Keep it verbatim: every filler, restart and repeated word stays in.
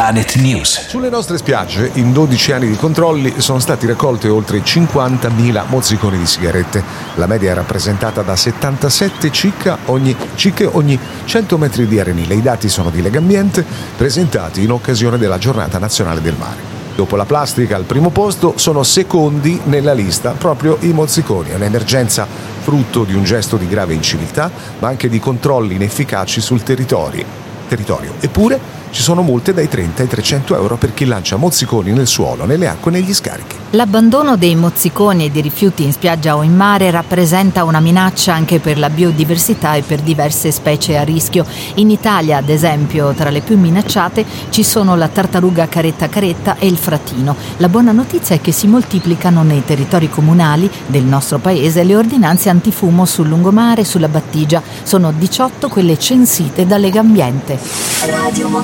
Planet News. Sulle nostre spiagge, in dodici anni di controlli, sono stati raccolti oltre cinquantamila mozziconi di sigarette. La media è rappresentata da settantasette cicche ogni, cicche ogni cento metri di arenile. I dati sono di Legambiente, presentati in occasione della Giornata Nazionale del Mare. Dopo la plastica al primo posto, sono secondi nella lista proprio i mozziconi. È un'emergenza frutto di un gesto di grave inciviltà, ma anche di controlli inefficaci sul territorio. territorio. Eppure ci sono multe dai trenta ai trecento euro per chi lancia mozziconi nel suolo, nelle acque e negli scarichi. L'abbandono dei mozziconi e di rifiuti in spiaggia o in mare rappresenta una minaccia anche per la biodiversità e per diverse specie a rischio. In Italia, ad esempio, tra le più minacciate ci sono la tartaruga caretta caretta e il fratino. La buona notizia è che si moltiplicano nei territori comunali del nostro paese le ordinanze antifumo sul lungomare e sulla battigia. Sono diciotto quelle censite da Legambiente.